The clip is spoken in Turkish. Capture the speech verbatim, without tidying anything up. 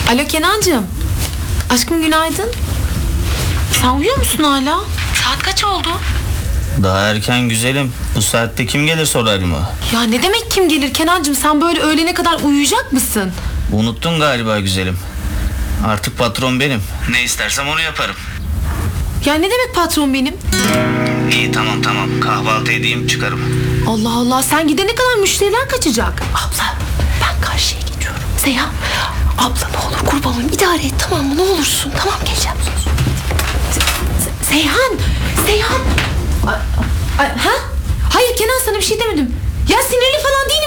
Alo Kenancığım. Aşkım günaydın. Sen uyuyor musun hala? Saat kaç oldu? Daha erken güzelim. Bu saatte kim gelir sorar mı? Ya ne demek kim gelir Kenancığım? Sen böyle öğlene kadar uyuyacak mısın? Unuttun galiba güzelim. Artık patron benim. Ne istersem onu yaparım. Ya ne demek patron benim? İyi tamam tamam. Kahvaltı edeyim çıkarım. Allah Allah, sen gidene kadar müşteriler kaçacak. Abla ben karşıya geçiyorum. Seyhan, abla ne olur kurban olayım, idare et tamam mı, ne olursun. Tamam geleceğim. Se- Se- Seyhan, Seyhan. Ay, ay, ha? Hayır Kenan, sana bir şey demedim. Ya sinirli falan değilim